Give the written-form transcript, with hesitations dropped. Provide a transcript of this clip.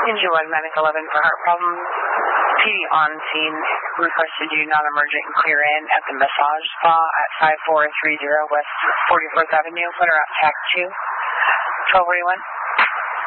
Engine 1, Medic 11 for heart problems. PD on scene requested you non-emergent and clear in at the massage spa at 5430 West 44th Avenue, Winter Route TAC 2, 1241.